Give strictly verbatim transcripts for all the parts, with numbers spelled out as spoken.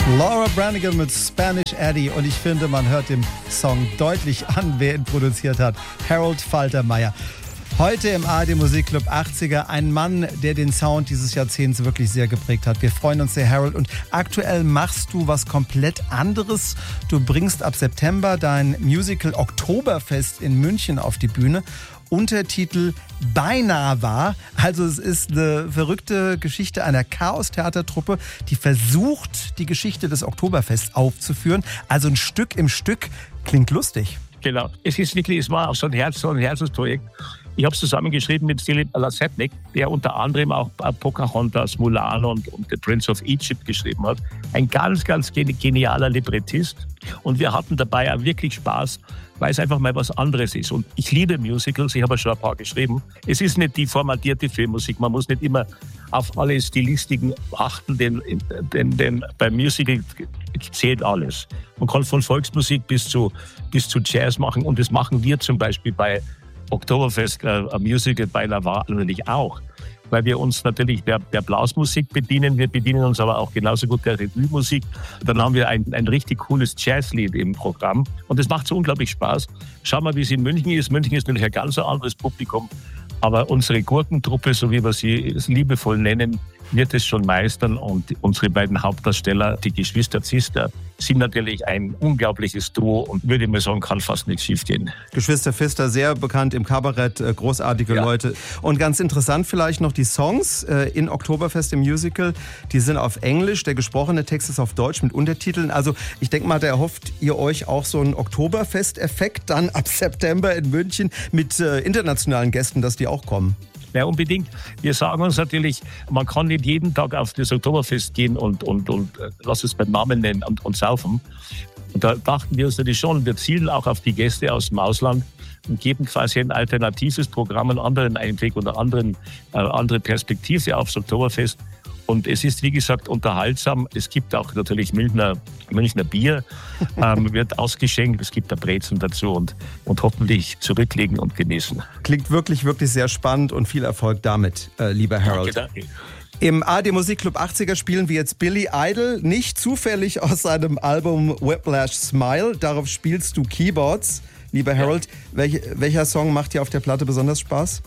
Laura Branigan mit Spanish Eddie und ich finde, man hört dem Song deutlich an, wer ihn produziert hat. Harold Faltermeyer. Heute im A R D Musikclub achtziger, ein Mann, der den Sound dieses Jahrzehnts wirklich sehr geprägt hat. Wir freuen uns sehr, Harold. Und aktuell machst du was komplett anderes. Du bringst ab September dein Musical Oktoberfest in München auf die Bühne. Untertitel Beinahe wahr. Also es ist eine verrückte Geschichte einer Chaos-Theatertruppe, die versucht, die Geschichte des Oktoberfests aufzuführen. Also ein Stück im Stück. Klingt lustig. Genau. Es ist wirklich, es war auch so ein, Herz, so ein Herzensprojekt. Ich habe es zusammengeschrieben mit Philipp Lasetnik, der unter anderem auch Pocahontas, Mulan und, und The Prince of Egypt geschrieben hat. Ein ganz, ganz genialer Librettist. Und wir hatten dabei auch wirklich Spaß, weil es einfach mal was anderes ist. Und ich liebe Musicals, ich habe schon ein paar geschrieben. Es ist nicht die formatierte Filmmusik, man muss nicht immer auf alle Stilistiken achten, denn, denn, denn beim Musical zählt alles. Man kann von Volksmusik bis zu, bis zu Jazz machen und das machen wir zum Beispiel bei Oktoberfest, äh, ein Musical bei Navarre natürlich auch, weil wir uns natürlich der, der Blasmusik bedienen, wir bedienen uns aber auch genauso gut der Revue-Musik. Dann haben wir ein, ein richtig cooles Jazzlied im Programm und das macht so unglaublich Spaß. Schauen wir, wie es in München ist. München ist natürlich ein ganz anderes Publikum, aber unsere Gurkentruppe, so wie wir sie liebevoll nennen, wird es schon meistern und unsere beiden Hauptdarsteller, die Geschwister Pfister, sind natürlich ein unglaubliches Duo und würde ich mal sagen, kann fast nichts schief gehen. Geschwister Pfister, sehr bekannt im Kabarett, großartige ja. Leute. Und ganz interessant vielleicht noch die Songs in Oktoberfest im Musical, die sind auf Englisch, der gesprochene Text ist auf Deutsch mit Untertiteln. Also ich denke mal, da erhofft ihr euch auch so einen Oktoberfest-Effekt dann ab September in München mit äh, internationalen Gästen, dass die auch kommen. Ja, unbedingt. Wir sagen uns natürlich, man kann nicht jeden Tag auf das Oktoberfest gehen und, und, und lass es beim Namen nennen und, und saufen. Und da dachten wir uns natürlich schon, wir zielen auch auf die Gäste aus dem Ausland und geben quasi ein alternatives Programm, einen anderen Einblick oder anderen, äh, andere Perspektive aufs Oktoberfest. Und es ist, wie gesagt, unterhaltsam. Es gibt auch natürlich Münchner, Münchner Bier, ähm, wird ausgeschenkt. Es gibt da Brezen dazu und, und hoffentlich zurücklegen und genießen. Klingt wirklich, wirklich sehr spannend und viel Erfolg damit, äh, lieber Harold. Danke, danke. Im A R D Musikclub achtziger spielen wir jetzt Billy Idol, nicht zufällig aus seinem Album Whiplash Smile. Darauf spielst du Keyboards. Lieber Harold, ja. welch, welcher Song macht dir auf der Platte besonders Spaß?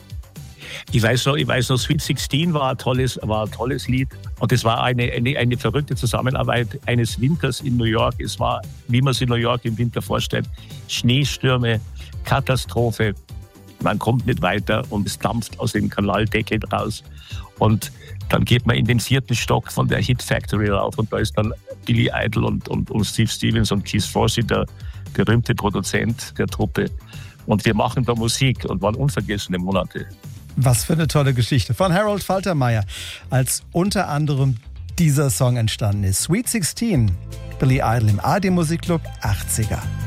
Ich weiß noch, ich weiß noch, Sweet sixteen war ein tolles, war ein tolles Lied. Und es war eine, eine, eine verrückte Zusammenarbeit eines Winters in New York. Es war, wie man sich New York im Winter vorstellt, Schneestürme, Katastrophe. Man kommt nicht weiter und es dampft aus dem Kanaldeckel raus. Und dann geht man in den vierten Stock von der Hit Factory rauf und da ist dann Billy Idol und, und, und Steve Stevens und Keith Forsey, der berühmte Produzent der Truppe. Und wir machen da Musik und waren unvergessene Monate. Was für eine tolle Geschichte von Harold Faltermeyer, als unter anderem dieser Song entstanden ist. Sweet sixteen, Billy Idol im A R D Musikclub achtziger.